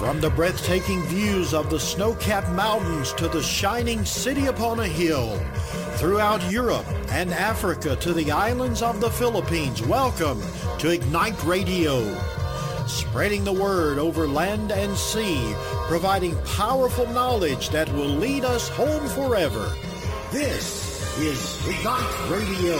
From the breathtaking views of the snow-capped mountains to the shining city upon a hill, throughout Europe and Africa to the islands of the Philippines, welcome to Ignite Radio. Spreading the word over land and sea, providing powerful knowledge that will lead us home forever. This is Ignite Radio.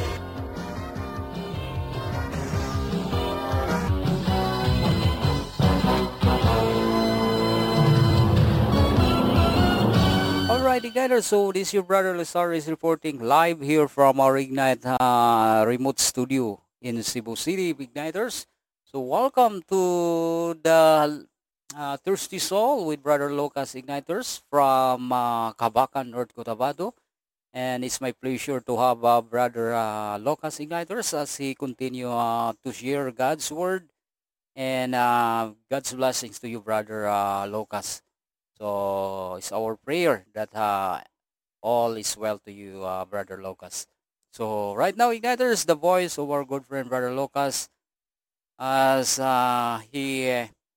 Alright, Igniters, so this is your brother Lazarus reporting live here from our Ignite remote studio in Cebu City, Igniters. So welcome to the Thirsty Soul with Brother Lucas Igniters from Cabacan, North Cotabato. And it's my pleasure to have Brother Lucas Igniters as he continue to share God's Word and God's blessings to you, Brother Lucas. So it's our prayer that all is well to you, Brother Lucas. So right now, Igniters, the voice of our good friend, Brother Lucas, as he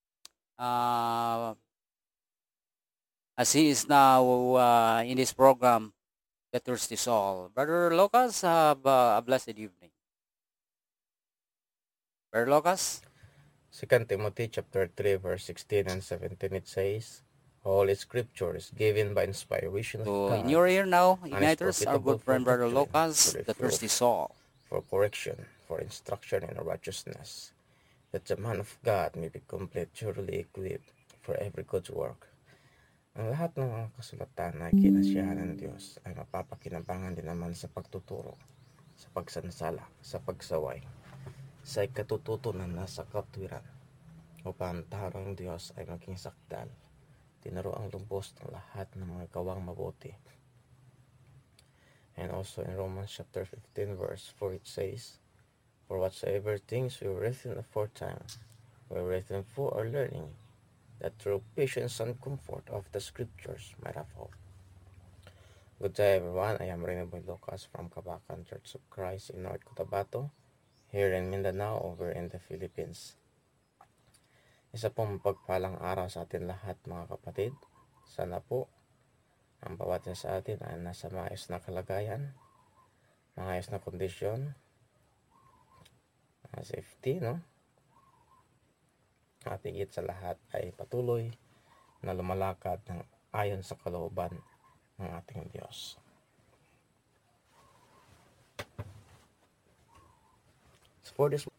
is now in this program, The Thirsty Soul. Brother Lucas, have a blessed evening. Brother Lucas? 2 Timothy chapter 3, verse 16 and 17, it says, Holy Scripture is given by inspiration of So God, in your ear now, and is Igniters, our profitable good for friend, Brother doctrine, Lucas, for The reproof, Thirsty Soul. for correction, for instruction in righteousness, that the man of God may be complete, thoroughly equipped for every good work. Ang lahat ng mga kasulatan na kinasiyahan ng Diyos ay mapapakinabangan din naman sa pagtuturo, sa pagsansala, sa pagsaway, sa ikatututunan na sa katwiran, upang ang tao ng Diyos ay maging sakdal, tinuro ang lubos ng lahat ng mga gawang mabuti. And also in Romans chapter 15 verse 4 it says, For whatsoever things were written aforetime were written for our learning, that through patience and comfort of the Scriptures might have hope. Good day everyone, I am Renoboy Lucas from Cabacan Church of Christ in North Cotabato, here in Mindanao, over in the Philippines. Isa pong mapagpalang araw sa atin lahat, mga kapatid. Sana po ang bawat isa sa atin ay nasa maayos na kalagayan, maayos na kondisyon, safety, no? At higit sa lahat ay patuloy na lumalakad ng ayon sa kalooban ng ating Diyos. For this